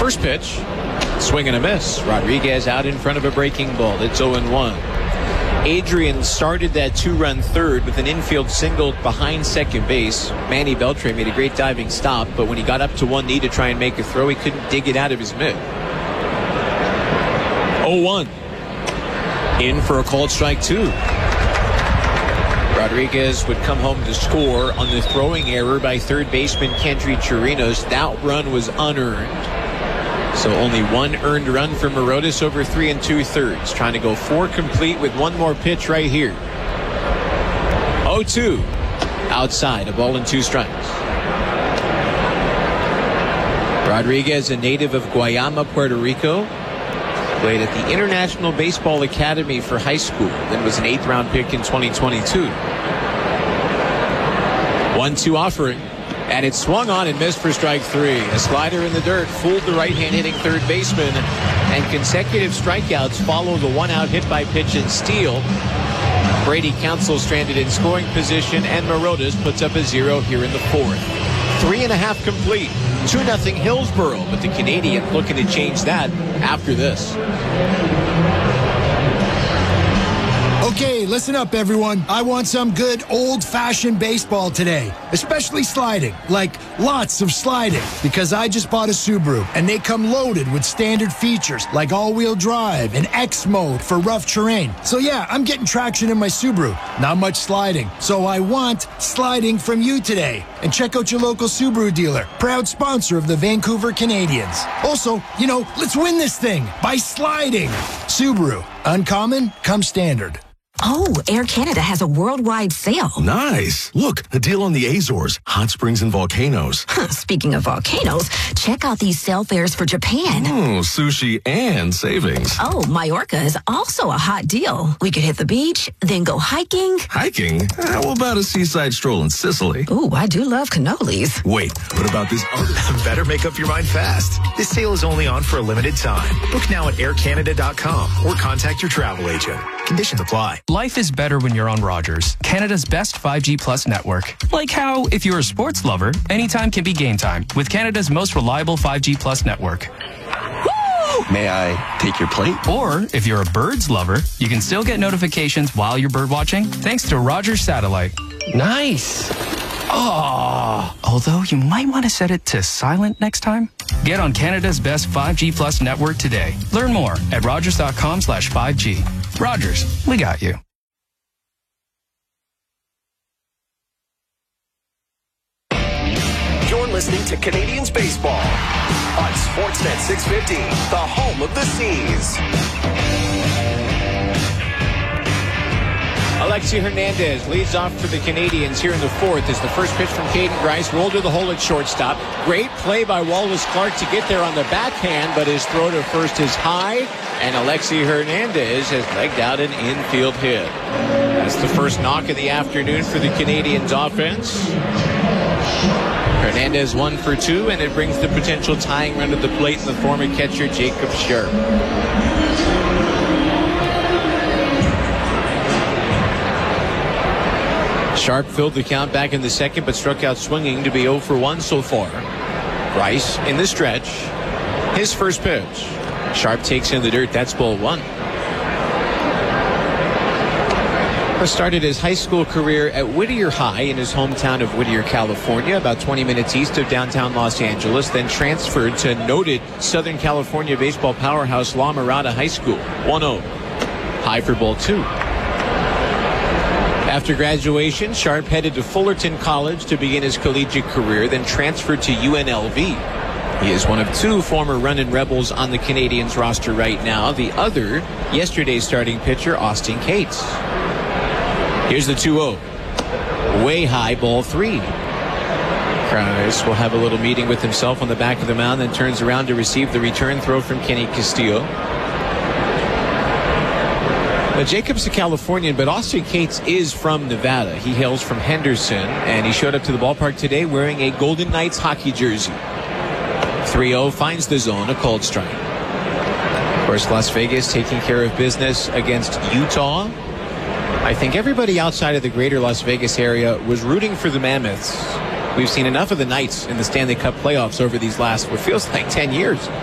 First pitch, swing and a miss. Rodriguez out in front of a breaking ball. It's 0-1. Adrian started that 2-run third with an infield single behind second base. Manny Beltre made a great diving stop, but when he got up to one knee to try and make a throw, he couldn't dig it out of his mitt. 0-1. In for a called strike 2. Rodriguez would come home to score on the throwing error by third baseman Kendry Chirinos. That run was unearned. So only one earned run for Morotis over 3 2/3. Trying to go 4 complete with one more pitch right here. 0-2. Outside, a ball and 2 strikes. Rodriguez, a native of Guayama, Puerto Rico, played at the International Baseball Academy for high school, then was an 8th round pick in 2022. 1-2 offering. And it swung on and missed for strike 3. A slider in the dirt fooled the right-hand hitting third baseman. And consecutive strikeouts follow the one-out hit by pitch and steal. Brady Counsell stranded in scoring position, and Morotis puts up a 0 here in the 4th. 3.5 complete. 2-0 Hillsborough, but the Canadians looking to change that after this. Okay, listen up, everyone. I want some good old-fashioned baseball today, especially sliding, like lots of sliding, because I just bought a Subaru, and they come loaded with standard features like all-wheel drive and X mode for rough terrain. So yeah, I'm getting traction in my Subaru. Not much sliding, so I want sliding from you today. And check out your local Subaru dealer, proud sponsor of the Vancouver Canadians. Also, let's win this thing by sliding. Subaru, uncommon, come standard. Oh, Air Canada has a worldwide sale. Nice. Look, a deal on the Azores, hot springs and volcanoes. Speaking of volcanoes, check out these sale fares for Japan. Sushi and savings. Oh, Majorca is also a hot deal. We could hit the beach, then go hiking. Hiking? How about a seaside stroll in Sicily? Ooh, I do love cannolis. Wait, what about this other? Better make up your mind fast. This sale is only on for a limited time. Book now at aircanada.com or contact your travel agent. Conditions apply. Life is better when you're on Rogers, Canada's best 5G Plus network. Like how, if you're a sports lover, anytime can be game time with Canada's most reliable 5G Plus network. May I take your plate? Or, if you're a birds lover, you can still get notifications while you're bird watching thanks to Rogers Satellite. Nice. Although you might want to set it to silent next time. Get on Canada's best 5G Plus network today. Learn more at rogers.com/5G. Rogers, we got you. You're listening to Canadians Baseball on Sportsnet 650, the home of the Seas. Alexi Hernandez leads off for the Canadians here in the 4th as the first pitch from Caden Grice rolled to the hole at shortstop. Great play by Wallace Clark to get there on the backhand, but his throw to first is high, and Alexi Hernandez has legged out an infield hit. That's the first knock of the afternoon for the Canadians offense. Hernandez 1 for 2, and it brings the potential tying run to the plate in the form of catcher Jacob Sharp. Sharp filled the count back in the second, but struck out swinging to be 0 for 1 so far. Rice in the stretch. His first pitch. Sharp takes in the dirt. That's ball 1. He started his high school career at Whittier High in his hometown of Whittier, California, about 20 minutes east of downtown Los Angeles, then transferred to noted Southern California baseball powerhouse La Mirada High School. 1-0. High for ball 2. After graduation, Sharp headed to Fullerton College to begin his collegiate career, then transferred to UNLV. He is one of 2 former Runnin' Rebels on the Canadians roster right now. The other, yesterday's starting pitcher, Austin Cates. Here's the 2-0. Way high, ball 3. Grice will have a little meeting with himself on the back of the mound, then turns around to receive the return throw from Kenny Castillo. Now, Jacob's a Californian, but Austin Cates is from Nevada. He hails from Henderson, and he showed up to the ballpark today wearing a Golden Knights hockey jersey. 3-0 finds the zone, a cold strike. Of course, Las Vegas taking care of business against Utah. I think everybody outside of the greater Las Vegas area was rooting for the Mammoths. We've seen enough of the Knights in the Stanley Cup playoffs over these last, what feels like 10 years.